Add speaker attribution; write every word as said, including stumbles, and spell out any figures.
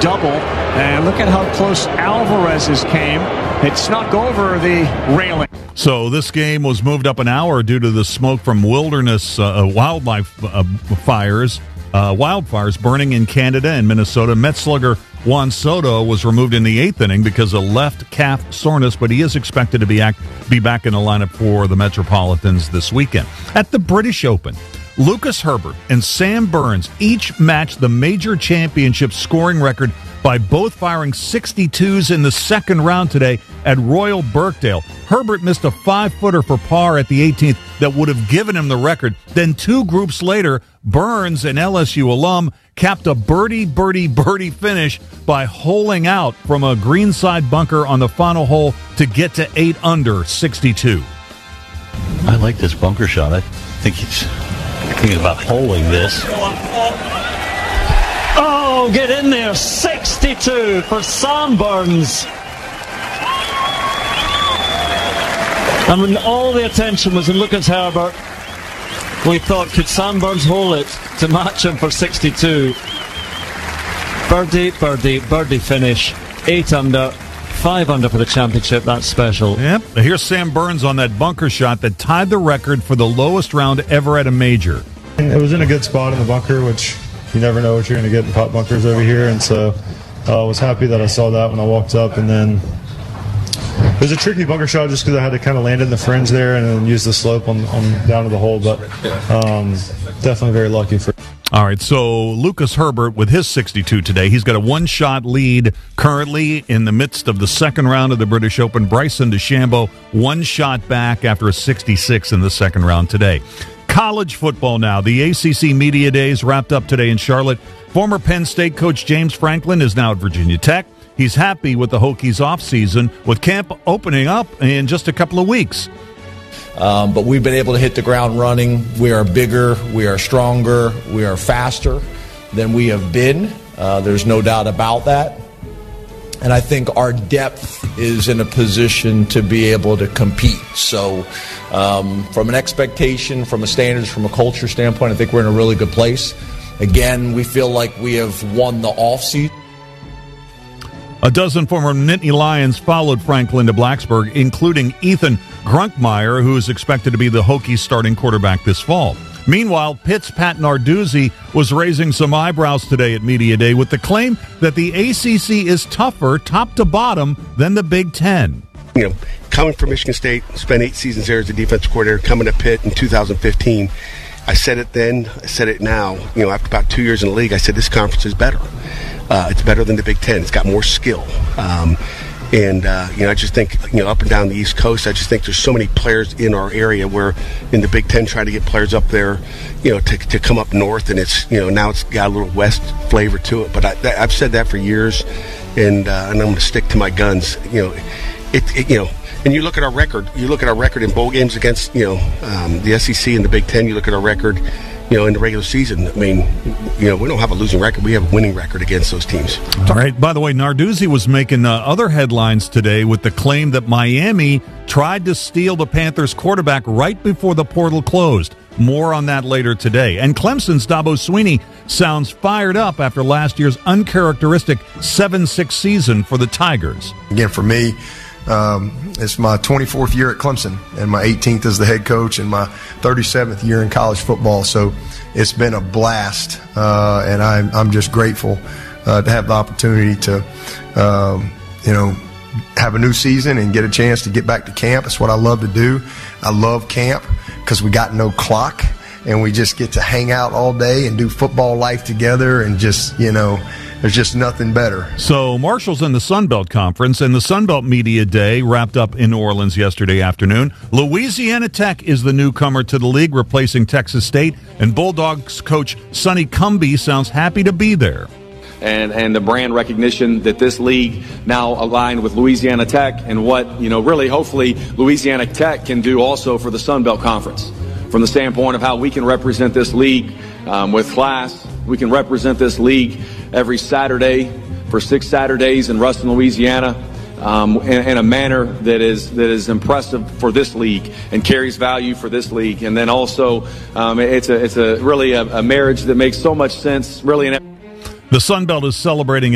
Speaker 1: double. And look at how close Alvarez's came. It snuck over the railing.
Speaker 2: So this game was moved up an hour due to the smoke from wilderness uh, wildlife uh, fires, uh, wildfires burning in Canada and Minnesota. Met slugger Juan Soto was removed in the eighth inning because of left calf soreness, but he is expected to be act, be back in the lineup for the Metropolitans this weekend. At the British Open, Lucas Herbert and Sam Burns each matched the major championship scoring record by both firing sixty-twos in the second round today at Royal Birkdale. Herbert missed a five-footer for par at the eighteenth that would have given him the record. Then two groups later, Burns, an L S U alum, capped a birdie, birdie, birdie finish by holing out from a greenside bunker on the final hole to get to eight under sixty-two.
Speaker 3: I like this bunker shot. I think he's thinking about holing this.
Speaker 4: Oh, get in there. sixty-two for Sam Burns. And when all the attention was on Lucas Herbert, we thought, could Sam Burns hole it to match him for sixty-two? Birdie, birdie, birdie finish. Eight under, five under for the championship. That's special.
Speaker 2: Yep. Here's Sam Burns on that bunker shot that tied the record for the lowest round ever at a major.
Speaker 5: It was in a good spot in the bunker, which you never know what you're going to get in pot bunkers over here. And so I uh, was happy that I saw that when I walked up. And then it was a tricky bunker shot just because I had to kind of land in the fringe there and then use the slope on, on down to the hole. But um, definitely very lucky for.
Speaker 2: All right, so Lucas Herbert with his sixty-two today. He's got a one-shot lead currently in the midst of the second round of the British Open. Bryson DeChambeau, one shot back after a sixty-six in the second round today. College football now. The A C C Media Days wrapped up today in Charlotte. Former Penn State coach James Franklin is now at Virginia Tech. He's happy with the Hokies' offseason, with camp opening up in just a couple of weeks.
Speaker 6: Um, but we've been able to hit the ground running. We are bigger, we are stronger, we are faster than we have been. Uh, there's no doubt about that. And I think our depth is in a position to be able to compete. So um, from an expectation, from a standards, from a culture standpoint, I think we're in a really good place. Again, we feel like we have won the offseason.
Speaker 2: A dozen former Nittany Lions followed Franklin to Blacksburg, including Ethan Grunkmeyer, who is expected to be the Hokies' starting quarterback this fall. Meanwhile, Pitt's Pat Narduzzi was raising some eyebrows today at Media Day with the claim that the A C C is tougher, top to bottom, than the Big Ten.
Speaker 7: You know, coming from Michigan State, spent eight seasons there as a defensive coordinator, coming to Pitt in two thousand fifteen. I said it then, I said it now. You know, after about two years in the league, I said this conference is better. Uh, it's better than the Big Ten. It's got more skill. Um, and, uh, you know, I just think, you know, up and down the East Coast, I just think there's so many players in our area where in the Big Ten trying to get players up there, you know, to, to come up north. And it's, you know, now it's got a little West flavor to it. But I, that, I've said that for years, and, uh, and I'm going to stick to my guns. You know, it, it, you know, and you look at our record, you look at our record in bowl games against, you know, um, the S E C and the Big Ten, you look at our record, you know, in the regular season. I mean, you know, we don't have a losing record. We have a winning record against those teams.
Speaker 2: All right. By the way, Narduzzi was making uh, other headlines today with the claim that Miami tried to steal the Panthers quarterback right before the portal closed. More on that later today. And Clemson's Dabo Swinney sounds fired up after last year's uncharacteristic seven six season for the Tigers.
Speaker 8: Again, for me, Um, it's my twenty-fourth year at Clemson and my eighteenth as the head coach and my thirty-seventh year in college football. So it's been a blast, uh, and I'm, I'm just grateful uh, to have the opportunity to, um, you know, have a new season and get a chance to get back to camp. It's what I love to do. I love camp because we got no clock and we just get to hang out all day and do football life together and just, you know, there's just nothing better.
Speaker 2: So Marshall's in the Sun Belt Conference, and the Sun Belt Media Day wrapped up in New Orleans yesterday afternoon. Louisiana Tech is the newcomer to the league, replacing Texas State, and Bulldogs coach Sonny Cumbie sounds happy to be there.
Speaker 9: And, and the brand recognition that this league now aligned with Louisiana Tech and what, you know, really hopefully Louisiana Tech can do also for the Sun Belt Conference. From the standpoint of how we can represent this league um, with class, we can represent this league every Saturday for six Saturdays in Ruston, Louisiana, um, in, in a manner that is that is impressive for this league and carries value for this league. And then also, um, it's a it's a really a, a marriage that makes so much sense, really. In
Speaker 2: the Sun Belt is celebrating